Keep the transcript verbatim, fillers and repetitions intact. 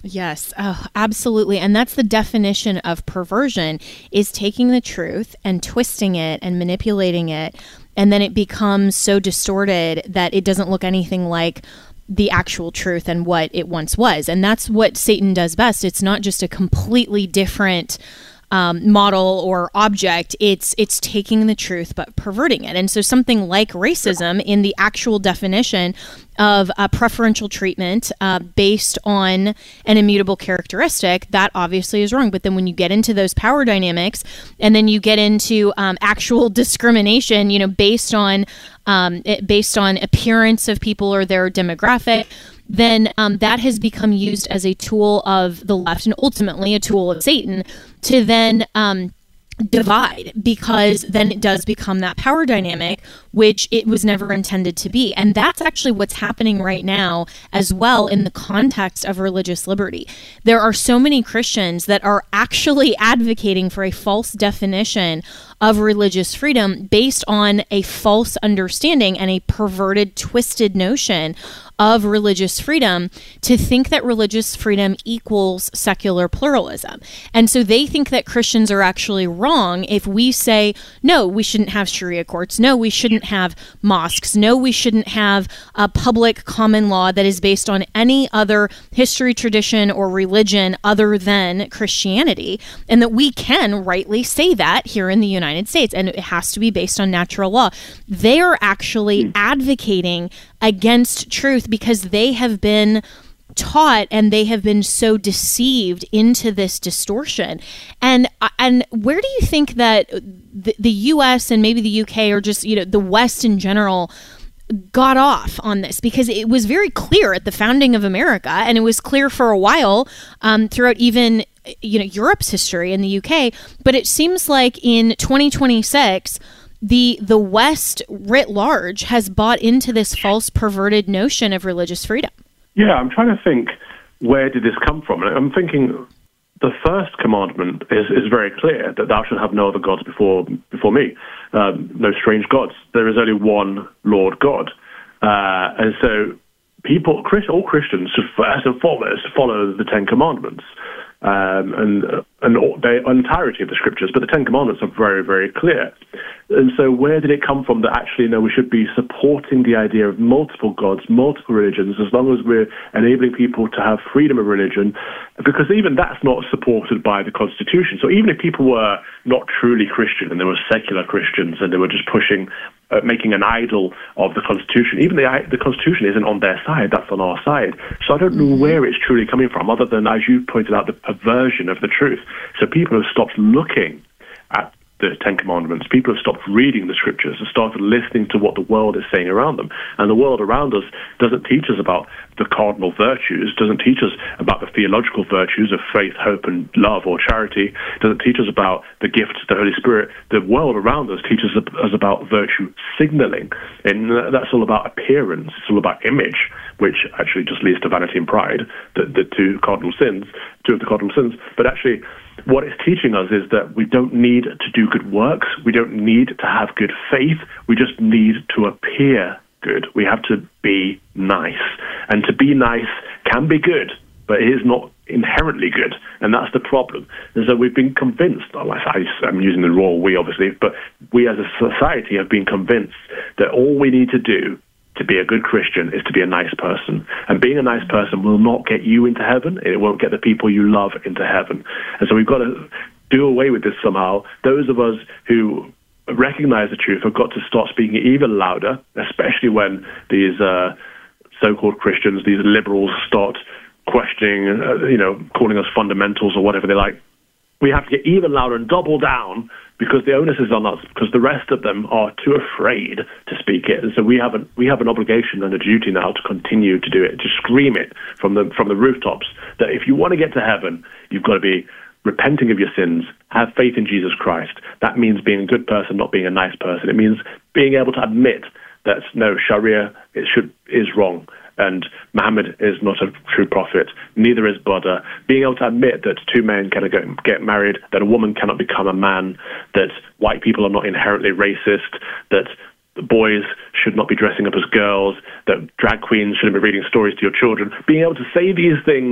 Yes, oh, absolutely. And that's the definition of perversion, is taking the truth and twisting it and manipulating it. And then it becomes so distorted that it doesn't look anything like the actual truth and what it once was. And that's what Satan does best. It's not just a completely different Um, model or object. It's it's taking the truth but perverting it. And so something like racism, in the actual definition of a preferential treatment uh, based on an immutable characteristic, that obviously is wrong. But then when you get into those power dynamics, and then you get into um, actual discrimination, you know, based on um, it, based on appearance of people or their demographic, then um, that has become used as a tool of the left and ultimately a tool of Satan to then um, divide, because then it does become that power dynamic, which it was never intended to be. And that's actually what's happening right now as well in the context of religious liberty. There are so many Christians that are actually advocating for a false definition of religious freedom based on a false understanding and a perverted, twisted notion of religious freedom, to think that religious freedom equals secular pluralism. And so they think that Christians are actually wrong if we say, no, we shouldn't have Sharia courts. No, we shouldn't have mosques. No, we shouldn't have a public common law that is based on any other history, tradition, or religion other than Christianity. And that we can rightly say that here in the United States, and it has to be based on natural law. They are actually advocating against truth because they have been taught and they have been so deceived into this distortion. And and where do you think that the, the U S and maybe the U K, or just, you know, the West in general, got off on this? Because it was very clear at the founding of America, and it was clear for a while um, throughout even, you know, Europe's history in the U K. But it seems like in twenty twenty-six, the the West writ large has bought into this false, perverted notion of religious freedom. Yeah, I'm trying to think, where did this come from? And I'm thinking the first commandment is, is very clear, that thou shalt have no other gods before before me, um, no strange gods. There is only one Lord God. Uh, and so people, all Christians, should first and foremost follow the Ten Commandments. Um, and and the entirety of the scriptures, but the Ten Commandments are very, very clear. And so where did it come from that actually, no, we should be supporting the idea of multiple gods, multiple religions, as long as we're enabling people to have freedom of religion? Because even that's not supported by the Constitution. So even if people were not truly Christian and they were secular Christians and they were just pushing, uh, making an idol of the Constitution, even the, the Constitution isn't on their side, that's on our side. So I don't know where it's truly coming from, other than, as you pointed out, the perversion of the truth. So people have stopped looking at the Ten Commandments. People have stopped reading the scriptures and started listening to what the world is saying around them. And the world around us doesn't teach us about the cardinal virtues, doesn't teach us about the theological virtues of faith, hope, and love, or charity, doesn't teach us about the gifts of the Holy Spirit. The world around us teaches us about virtue signaling. And that's all about appearance. It's all about image, which actually just leads to vanity and pride, the, the two cardinal sins, two of the cardinal sins. But actually, what it's teaching us is that we don't need to do good works. We don't need to have good faith. We just need to appear good. We have to be nice. And to be nice can be good, but it is not inherently good. And that's the problem. And so we've been convinced, I'm using the royal we, obviously, but we as a society have been convinced that all we need to do to be a good Christian is to be a nice person. And being a nice person will not get you into heaven. It won't get the people you love into heaven. And so we've got to do away with this somehow. Those of us who recognize the truth have got to start speaking even louder, especially when these uh, so-called Christians, these liberals, start questioning, uh, you know, calling us fundamentals or whatever they like. We have to get even louder and double down, because the onus is on us, because the rest of them are too afraid to speak it. And so we have, a, we have an obligation and a duty now to continue to do it, to scream it from the, from the rooftops, that if you want to get to heaven, you've got to be repenting of your sins, have faith in Jesus Christ. That means being a good person, not being a nice person. It means being able to admit that, no, Sharia it should is wrong, and Muhammad is not a true prophet, neither is Buddha. Being able to admit that two men cannot get married, that a woman cannot become a man, that white people are not inherently racist, that boys should not be dressing up as girls, that drag queens shouldn't be reading stories to your children. Being able to say these things